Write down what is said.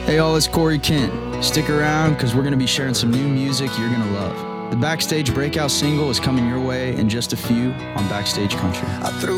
Hey all, it's Corey Kent. Stick around because we're going to be sharing some new music you're going to love. The Backstage breakout single is coming your way in just a few on Backstage Country. I threw